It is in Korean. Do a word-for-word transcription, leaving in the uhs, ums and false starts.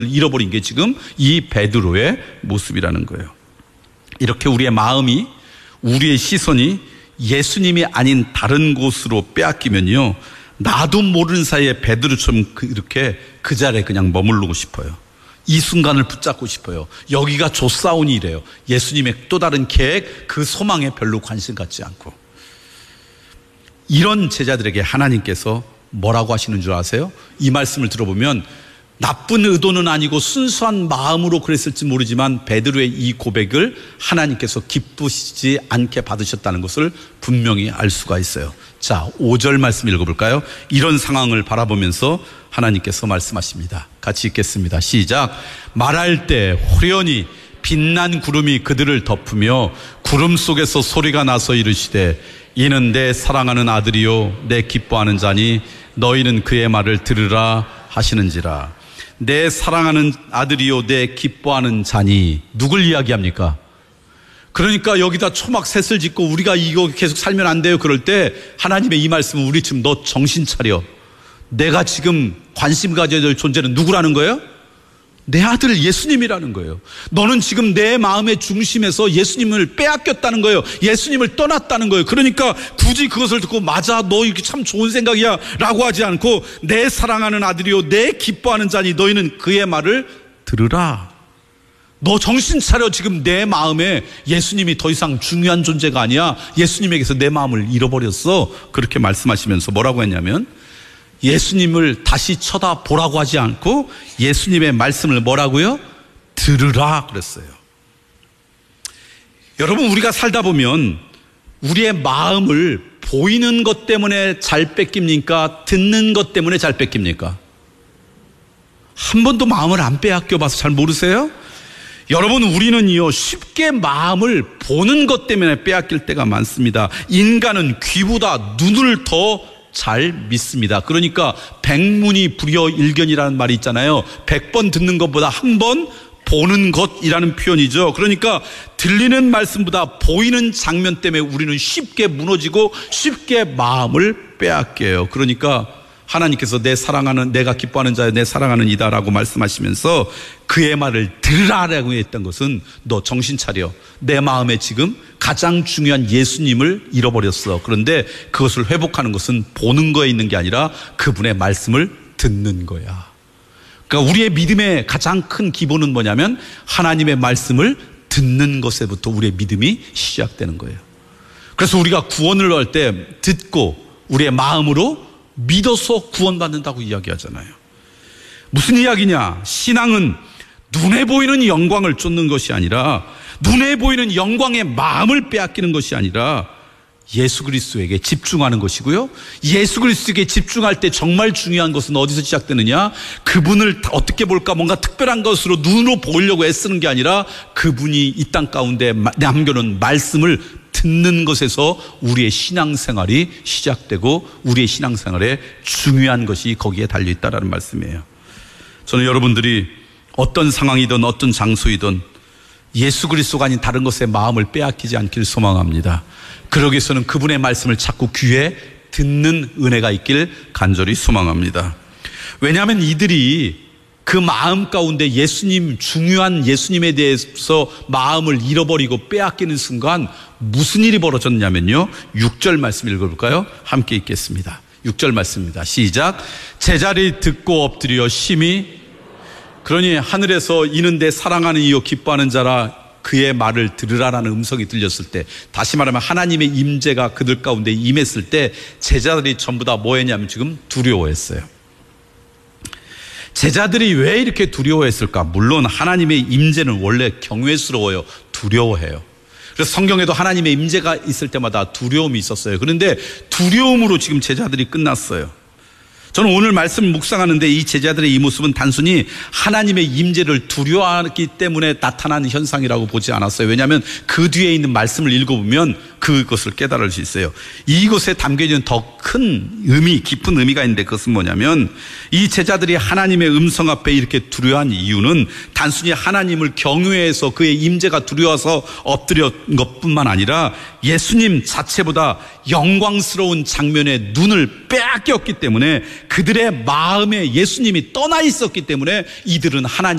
잃어버린 게 지금 이 베드로의 모습이라는 거예요. 이렇게 우리의 마음이, 우리의 시선이 예수님이 아닌 다른 곳으로 빼앗기면요, 나도 모르는 사이에 베드로처럼 이렇게 그 자리에 그냥 머무르고 싶어요. 이 순간을 붙잡고 싶어요. 여기가 좋사오니 이래요. 예수님의 또 다른 계획, 그 소망에 별로 관심 갖지 않고. 이런 제자들에게 하나님께서 뭐라고 하시는 줄 아세요? 이 말씀을 들어보면 나쁜 의도는 아니고 순수한 마음으로 그랬을지 모르지만 베드로의 이 고백을 하나님께서 기쁘시지 않게 받으셨다는 것을 분명히 알 수가 있어요. 자, 오 절 말씀 읽어볼까요? 이런 상황을 바라보면서 하나님께서 말씀하십니다. 같이 읽겠습니다. 시작. 말할 때 호련히 빛난 구름이 그들을 덮으며 구름 속에서 소리가 나서 이르시되 이는 내 사랑하는 아들이요 내 기뻐하는 자니 너희는 그의 말을 들으라 하시는지라. 내 사랑하는 아들이요 내 기뻐하는 자니, 누굴 이야기합니까? 그러니까 여기다 초막 셋을 짓고 우리가 이거 계속 살면 안 돼요 그럴 때 하나님의 이 말씀은 우리 지금 너 정신 차려, 내가 지금 관심 가져야 될 존재는 누구라는 거예요? 내 아들 예수님이라는 거예요. 너는 지금 내 마음의 중심에서 예수님을 빼앗겼다는 거예요. 예수님을 떠났다는 거예요. 그러니까 굳이 그것을 듣고 맞아 너 이렇게 참 좋은 생각이야 라고 하지 않고 내 사랑하는 아들이요 내 기뻐하는 자니 너희는 그의 말을 들으라. 너 정신 차려. 지금 내 마음에 예수님이 더 이상 중요한 존재가 아니야. 예수님에게서 내 마음을 잃어버렸어. 그렇게 말씀하시면서 뭐라고 했냐면 예수님을 다시 쳐다보라고 하지 않고 예수님의 말씀을 뭐라고요? 들으라 그랬어요. 여러분, 우리가 살다 보면 우리의 마음을 보이는 것 때문에 잘 뺏깁니까? 듣는 것 때문에 잘 뺏깁니까? 한 번도 마음을 안 빼앗겨 봐서 잘 모르세요? 여러분, 우리는요 쉽게 마음을 보는 것 때문에 빼앗길 때가 많습니다. 인간은 귀보다 눈을 더 잘 믿습니다. 그러니까 백문이 불여일견이라는 말이 있잖아요. 백 번 듣는 것보다 한 번 보는 것이라는 표현이죠. 그러니까 들리는 말씀보다 보이는 장면 때문에 우리는 쉽게 무너지고 쉽게 마음을 빼앗겨요. 그러니까 하나님께서 내 사랑하는, 내가 기뻐하는 자여 내 사랑하는 이다라고 말씀하시면서 그의 말을 들으라고 했던 것은 너 정신 차려. 내 마음에 지금 가장 중요한 예수님을 잃어버렸어. 그런데 그것을 회복하는 것은 보는 거에 있는 게 아니라 그분의 말씀을 듣는 거야. 그러니까 우리의 믿음의 가장 큰 기본은 뭐냐면 하나님의 말씀을 듣는 것에부터 우리의 믿음이 시작되는 거예요. 그래서 우리가 구원을 할 때 듣고 우리의 마음으로 믿어서 구원받는다고 이야기하잖아요. 무슨 이야기냐? 신앙은 눈에 보이는 영광을 쫓는 것이 아니라, 눈에 보이는 영광의 마음을 빼앗기는 것이 아니라 예수 그리스도에게 집중하는 것이고요. 예수 그리스도에게 집중할 때 정말 중요한 것은 어디서 시작되느냐? 그분을 어떻게 볼까? 뭔가 특별한 것으로 눈으로 보이려고 애쓰는 게 아니라 그분이 이 땅 가운데 남겨놓은 말씀을 듣는 것에서 우리의 신앙생활이 시작되고 우리의 신앙생활에 중요한 것이 거기에 달려있다는 말씀이에요. 저는 여러분들이 어떤 상황이든 어떤 장소이든 예수 그리스도가 아닌 다른 것에 마음을 빼앗기지 않기를 소망합니다. 그러기 위해서는 그분의 말씀을 자꾸 귀에 듣는 은혜가 있길 간절히 소망합니다. 왜냐하면 이들이 그 마음 가운데 예수님, 중요한 예수님에 대해서 마음을 잃어버리고 빼앗기는 순간 무슨 일이 벌어졌냐면요, 육 절 말씀 읽어볼까요? 함께 읽겠습니다. 육 절 말씀입니다. 시작. 제자리 듣고 엎드려 심히, 그러니 하늘에서 이는 내 사랑하는 이요 기뻐하는 자라 그의 말을 들으라라는 음성이 들렸을 때, 다시 말하면 하나님의 임재가 그들 가운데 임했을 때 제자들이 전부 다 뭐 했냐면 지금 두려워했어요. 제자들이 왜 이렇게 두려워했을까? 물론 하나님의 임재는 원래 경외스러워요. 두려워해요. 그래서 성경에도 하나님의 임재가 있을 때마다 두려움이 있었어요. 그런데 두려움으로 지금 제자들이 끝났어요. 저는 오늘 말씀 묵상하는데 이 제자들의 이 모습은 단순히 하나님의 임재를 두려워하기 때문에 나타나는 현상이라고 보지 않았어요. 왜냐하면 그 뒤에 있는 말씀을 읽어보면 그것을 깨달을 수 있어요. 이것에 담겨있는 더 큰 의미, 깊은 의미가 있는데 그것은 뭐냐면 이 제자들이 하나님의 음성 앞에 이렇게 두려워한 이유는 단순히 하나님을 경외해서 그의 임재가 두려워서 엎드린 것뿐만 아니라 예수님 자체보다 영광스러운 장면에 눈을 빼앗겼기 때문에 그들의 마음에 예수님이 떠나 있었기 때문에 이들은 하나님